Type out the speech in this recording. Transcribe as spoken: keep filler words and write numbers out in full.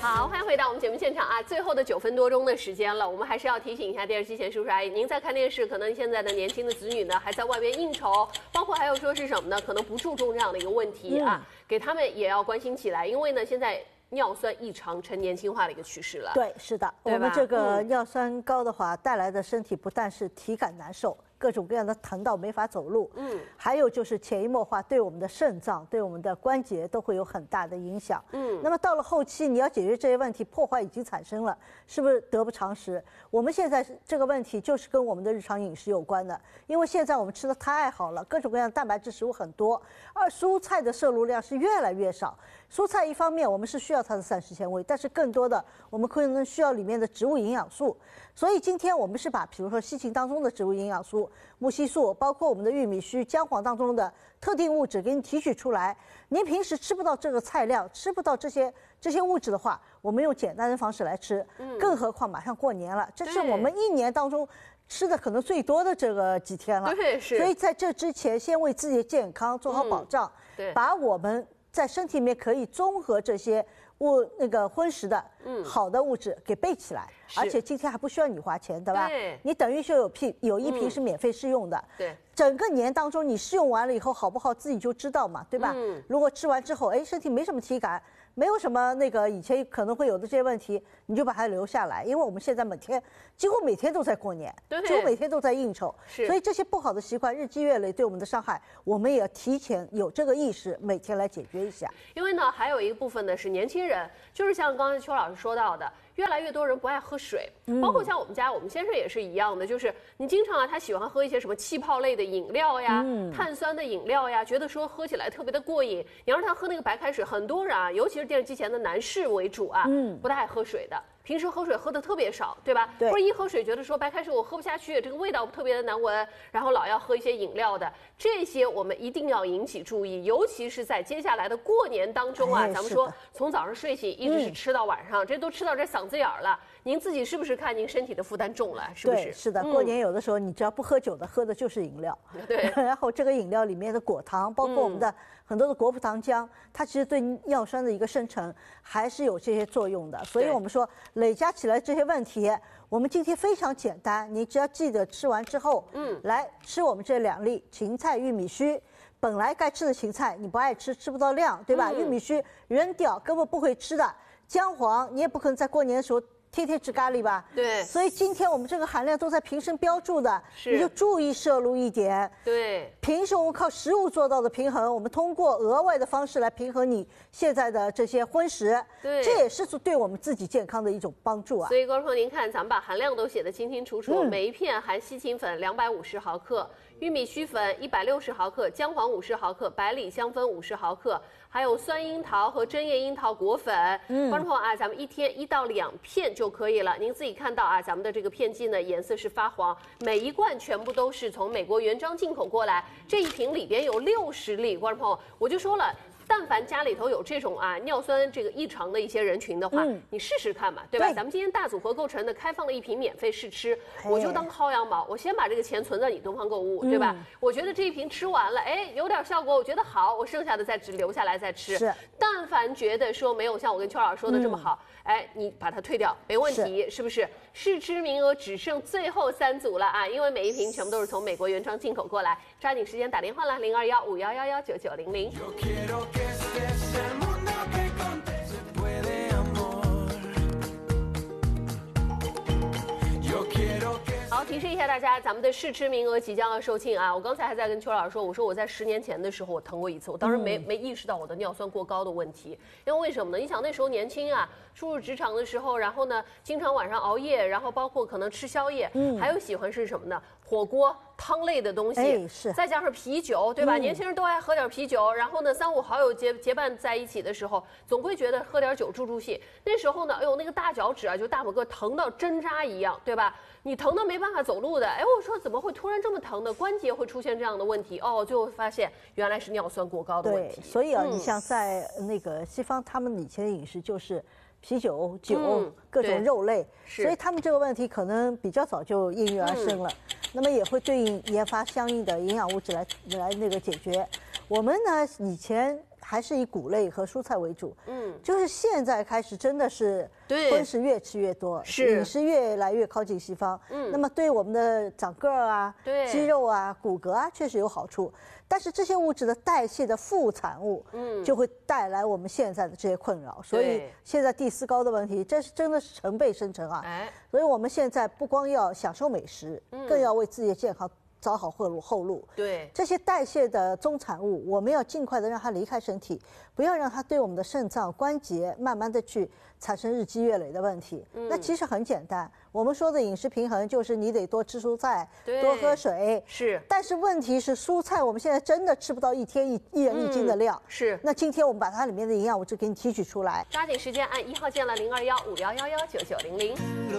好，欢迎回到我们节目现场啊！最后的九分多钟的时间了，我们还是要提醒一下电视机前叔叔阿姨，您在看电视，可能现在的年轻的子女呢还在外边应酬，包括还有说是什么呢？可能不注重这样的一个问题啊，嗯、给他们也要关心起来，因为呢现在尿酸异常呈年轻化的一个趋势了。 对，是的，我们这个尿酸高的话，带来的身体不但是体感难受。各种各样的疼到没法走路，嗯，还有就是潜移默化对我们的肾脏、对我们的关节都会有很大的影响，嗯。那么到了后期，你要解决这些问题，破坏已经产生了，是不是得不偿失？我们现在这个问题就是跟我们的日常饮食有关的，因为现在我们吃的太好了，各种各样的蛋白质食物很多，而蔬菜的摄入量是越来越少。蔬菜一方面我们是需要它的膳食纤维，但是更多的我们可能需要里面的植物营养素。所以今天我们是把比如说西芹当中的植物营养素、木烯素，包括我们的玉米须、姜黄当中的特定物质给你提取出来。您平时吃不到这个菜量，吃不到这些这些物质的话，我们用简单的方式来吃。嗯，更何况马上过年了，这是我们一年当中吃的可能最多的这个几天了。 对，是。 所以在这之前，先为自己的健康做好保障，嗯、对，把我们在身体里面可以综合这些物那个荤食的好的物质给备起来，而且今天还不需要你花钱，对吧？ 对， 你等于说有批有一瓶是免费试用的， 嗯、对， 整个年当中你试用完了以后好不好自己就知道嘛，对吧？嗯，如果吃完之后，哎，身体没什么体感，没有什么那个以前可能会有的这些问题，你就把它留下来，因为我们现在每天几乎每天都在过年， 对， 几乎每天都在应酬， 是， 所以这些不好的习惯日积月累对我们的伤害，我们也要提前有这个意识，每天来解决一下。 因为呢，还有一个部分呢是年轻人，就是像刚才邱老师说到的。越来越多人不爱喝水，包括像我们家，我们先生也是一样的，就是你经常啊，他喜欢喝一些什么气泡类的饮料呀、嗯、碳酸的饮料呀，觉得说喝起来特别的过瘾。你让他喝那个白开水，很多人啊，尤其是电视机前的男士为主啊，嗯、不太爱喝水的。平时喝水喝的特别少，对吧？ 对。 或者一喝水觉得说白开水我喝不下去，这个味道特别的难闻，然后老要喝一些饮料的，这些我们一定要引起注意，尤其是在接下来的过年当中啊，哎、咱们说从早上睡醒一直是吃到晚上，嗯、这都吃到这嗓子眼儿了。您自己是不是看您身体的负担重了？是不是？ 对，是的。过年有的时候你只要不喝酒的，喝的就是饮料。 对。 然后这个饮料里面的果糖，包括我们的很多的果葡糖浆，它其实对尿酸的一个生成还是有这些作用的。所以我们说累加起来这些问题，我们今天非常简单，你只要记得吃完之后，嗯，来吃我们这两粒芹菜、玉米须。本来该吃的芹菜你不爱吃，吃不到量，对吧？嗯、玉米须扔掉，根本不会吃的。姜黄你也不可能在过年的时候天天吃咖喱吧？ 对。 所以今天我们这个含量都在瓶身标注的，你就注意摄入一点。 对。 平时我们靠食物做到的平衡，我们通过额外的方式来平衡你现在的这些荤食。 对。 这也是对我们自己健康的一种帮助啊。 所以观众朋友您看，咱们把含量都写得清清楚楚，嗯、每一片含西芹粉两百五十毫克。玉米须粉一百六十毫克，姜黄五十毫克，百里香粉五十毫克，还有酸樱桃和针叶樱桃果粉。嗯，观众朋友啊，咱们一天一到两片就可以了。您自己看到啊，咱们的这个片剂呢，颜色是发黄，每一罐全部都是从美国原装进口过来。这一瓶里边有六十粒，观众朋友，我就说了。但凡家里头有这种啊尿酸这个异常的一些人群的话，嗯、你试试看嘛，对吧？对，咱们今天大组合构成的开放了一瓶免费试吃，我就当薅羊毛，我先把这个钱存在你东方购物，对吧？嗯、我觉得这一瓶吃完了，哎，有点效果，我觉得好，我剩下的再只留下来再吃。 是， 但凡觉得说没有像我跟邱老师说的这么好，嗯、哎，你把它退掉，没问题，是, 是不是？试吃名额只剩最后三组了啊，因为每一瓶全部都是从美国原装进口过来，抓紧时间打电话了，零二幺五幺幺幺九九零零。好，提示一下大家，咱们的试吃名额即将要售罄啊！我刚才还在跟邱老师说，我说我在十年前的时候我疼过一次，我当时没、嗯、没意识到我的尿酸过高的问题，因为为什么呢？你想那时候年轻啊，初入职场的时候，然后呢，经常晚上熬夜，然后包括可能吃宵夜，嗯，还有喜欢是什么呢？火锅、汤类的东西， 哎、是， 再加上啤酒，对吧？嗯、年轻人都爱喝点啤酒，然后呢，三五好友结结伴在一起的时候，总会觉得喝点酒助助兴。那时候呢，哎呦，那个大脚趾啊，就大拇哥疼到针扎一样，对吧？你疼到没办法走路的，哎，我说怎么会突然这么疼呢？关节会出现这样的问题哦，最后发现原来是尿酸过高的问题。 对，所以啊，嗯、你像在那个西方，他们以前的饮食就是啤酒、酒、嗯、各种肉类，所以他们这个问题可能比较早就应运而生了。嗯、那么也会对应研发相应的营养物质来来那个解决。我们呢以前还是以谷类和蔬菜为主。 嗯， 就是现在开始真的是荤食越吃越多， 是饮食越来越靠近西方。嗯，那么对我们的长个儿啊、 对肌肉啊、骨骼啊确实有好处，但是这些物质的代谢的副产物，嗯，就会带来我们现在的这些困扰。所以现在第四高的问题，这是真的是成倍生成啊！哎，所以我们现在不光要享受美食，嗯、更要为自己的健康找好后路。后路， 对这些代谢的中产物，我们要尽快的让它离开身体，不要让它对我们的肾脏、关节慢慢的去产生日积月累的问题。嗯、那其实很简单，我们说的饮食平衡就是你得多吃蔬菜，多喝水。 是， 但是问题是蔬菜我们现在真的吃不到一天一一人一斤的量。 嗯、是， 那今天我们把它里面的营养物质给你提取出来， 抓紧时间按一号键了零二幺五幺幺幺九九零零。